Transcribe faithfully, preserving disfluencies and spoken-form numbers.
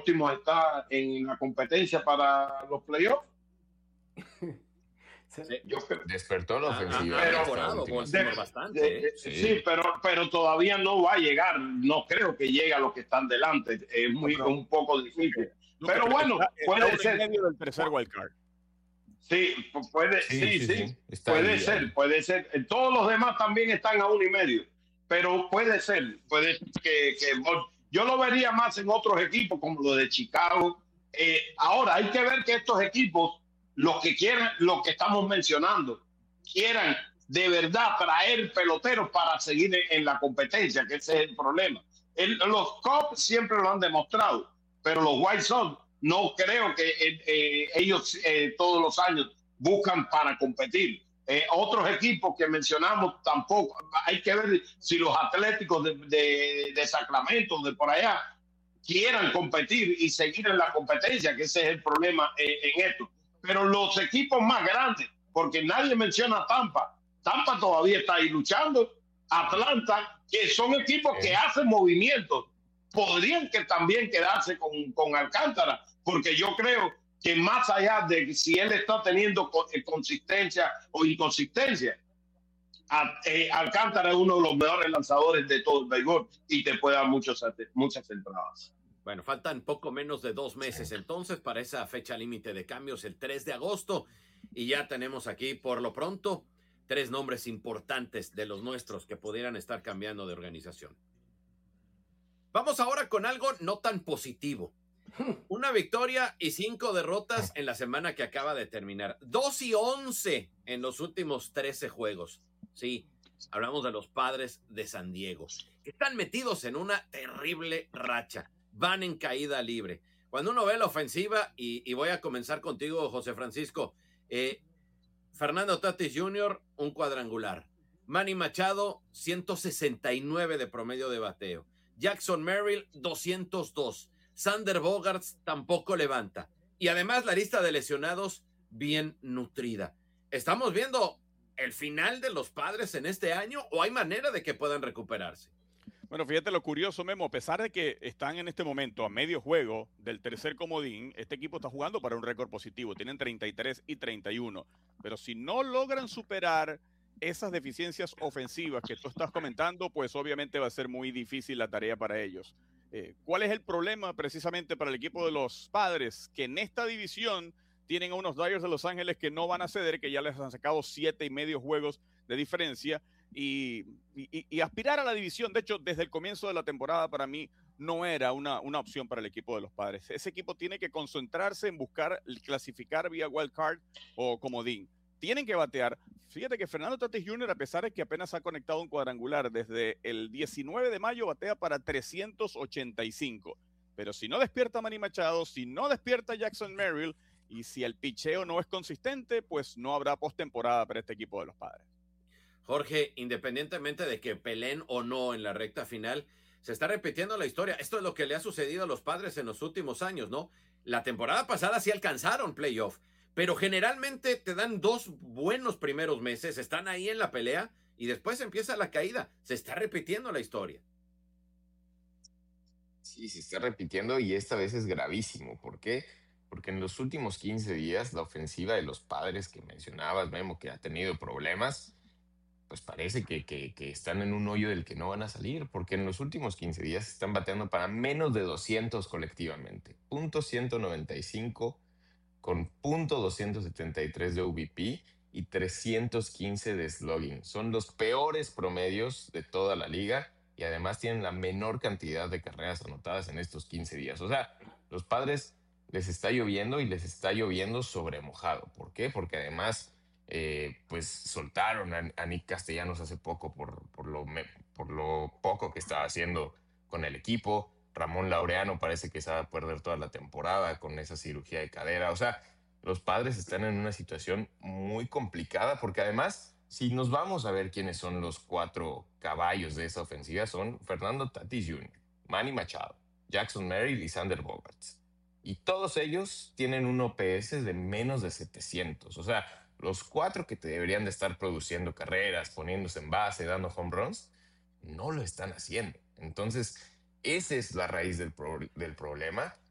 últimos está en la competencia para los playoffs. Sí. Yo creo, despertó la ofensiva. Ha, ha mejorado Baltimore bastante. De, ¿eh? sí. sí, pero, pero todavía no va a llegar. No creo que llegue a los que están delante. Es muy, no, un poco difícil. No, pero bueno, está, puede está ser. En medio del tercer wildcard. Sí, puede, sí, sí, sí, sí. puede ahí, ser, ahí. puede ser. Todos los demás también están a uno y medio. Pero puede ser, puede ser que, que yo lo vería más en otros equipos como lo de Chicago. Eh, ahora hay que ver que estos equipos, los que quieran, los que estamos mencionando, quieran de verdad traer peloteros para seguir en, en la competencia, que ese es el problema. El, los Cubs siempre lo han demostrado, pero los White Sox no creo que eh, eh, ellos eh, todos los años buscan para competir. Eh, otros equipos que mencionamos tampoco. Hay que ver si los Atléticos de, de, de Sacramento, de por allá, quieran competir y seguir en la competencia, que ese es el problema eh, en esto. Pero los equipos más grandes, porque nadie menciona a Tampa. Tampa todavía está ahí luchando. Atlanta, que son equipos que hacen movimientos, podrían que también quedarse con, con Alcántara, porque yo creo que más allá de si él está teniendo consistencia o inconsistencia, eh, Alcántara es uno de los mejores lanzadores de todo el béisbol y te puede dar muchos, muchas entradas. Bueno, faltan poco menos de dos meses entonces para esa fecha límite de cambios, el tres de agosto, y ya tenemos aquí por lo pronto tres nombres importantes de los nuestros que pudieran estar cambiando de organización. Vamos ahora con algo no tan positivo. Una victoria y cinco derrotas en la semana que acaba de terminar. Dos y once en los últimos trece juegos. Sí, hablamos de los Padres de San Diego, que están metidos en una terrible racha. Van en caída libre. Cuando uno ve la ofensiva, y, y voy a comenzar contigo, José Francisco, eh, Fernando Tatis junior, un cuadrangular. Manny Machado, ciento sesenta y nueve de promedio de bateo. Jackson Merrill, doscientos dos. Sander Bogaerts tampoco levanta. Y además la lista de lesionados bien nutrida. ¿Estamos viendo el final de los Padres en este año o hay manera de que puedan recuperarse? Bueno, fíjate lo curioso, Memo, a pesar de que están en este momento a medio juego del tercer comodín, este equipo está jugando para un récord positivo. Tienen treinta y tres y treinta y uno. Pero si no logran superar esas deficiencias ofensivas que tú estás comentando, pues obviamente va a ser muy difícil la tarea para ellos. Eh, ¿Cuál es el problema precisamente para el equipo de los Padres? Que en esta división tienen a unos Dodgers de Los Ángeles que no van a ceder, que ya les han sacado siete y medio juegos de diferencia y, y, y aspirar a la división. De hecho, desde el comienzo de la temporada para mí no era una, una opción para el equipo de los Padres. Ese equipo tiene que concentrarse en buscar clasificar vía wild card o comodín. Tienen que batear. Fíjate que Fernando Tatis junior, a pesar de que apenas ha conectado un cuadrangular, desde el diecinueve de mayo batea para trescientos ochenta y cinco. Pero si no despierta Manny Machado, si no despierta Jackson Merrill, y si el picheo no es consistente, pues no habrá postemporada para este equipo de los Padres. Jorge, independientemente de que peleen o no en la recta final, se está repitiendo la historia. Esto es lo que le ha sucedido a los Padres en los últimos años, ¿no? La temporada pasada sí alcanzaron playoff, pero generalmente te dan dos buenos primeros meses, están ahí en la pelea y después empieza la caída. Se está repitiendo la historia. Sí, se está repitiendo y esta vez es gravísimo. ¿Por qué? Porque en los últimos quince días la ofensiva de los Padres que mencionabas, Memo, que ha tenido problemas, pues parece que, que, que están en un hoyo del que no van a salir, porque en los últimos quince días están bateando para menos de doscientos colectivamente. punto ciento noventa y cinco con punto doscientos setenta y tres de O B P y trescientos quince de slugging. Son los peores promedios de toda la liga y además tienen la menor cantidad de carreras anotadas en estos quince días. O sea, los Padres les está lloviendo y les está lloviendo sobre mojado. ¿Por qué? Porque además eh, pues soltaron a, a Nick Castellanos hace poco por, por, lo, por lo poco que estaba haciendo con el equipo. Ramón Laureano parece que se va a perder toda la temporada con esa cirugía de cadera. O sea, los Padres están en una situación muy complicada porque además, si nos vamos a ver quiénes son los cuatro caballos de esa ofensiva, son Fernando Tatis junior, Manny Machado, Jackson Merrill y Sander Bogaerts. Y todos ellos tienen un O P S de menos de setecientos. O sea, los cuatro que te deberían de estar produciendo carreras, poniéndose en base, dando home runs, no lo están haciendo. Entonces, esa es la raíz del, pro- del problema.